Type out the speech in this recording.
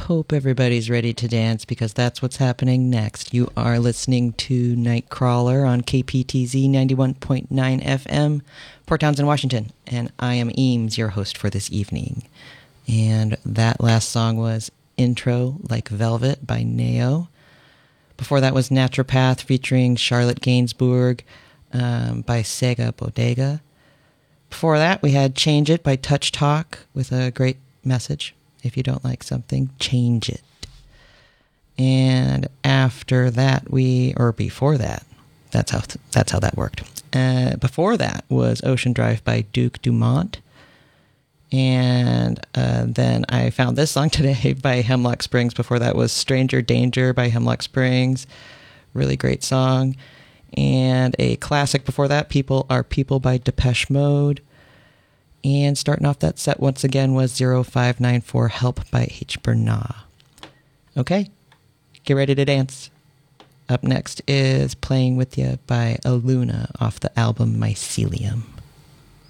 hope everybody's ready to dance because that's what's happening next. You are listening to Nightcrawler on KPTZ 91.9 FM, Port Townsend, Washington, and I am Eames, your host for this evening. And that last song was Intro Like Velvet by Neo. Before that was Naturopath featuring Charlotte Gainsbourg by Sega Bodega. Before that, we had Change It by Touch Talk with a great message. If you don't like something, change it. And after that, before that, that's how that worked. Before that was Ocean Drive by Duke Dumont. And then I found this song today by Hemlock Springs. Before that was Stranger Danger by Hemlock Springs. Really great song. And a classic before that, People Are People by Depeche Mode. And starting off that set once again was 0594 Help by H. Bernard. Okay, get ready to dance. Up next is Playing With You by Aluna off the album Mycelium.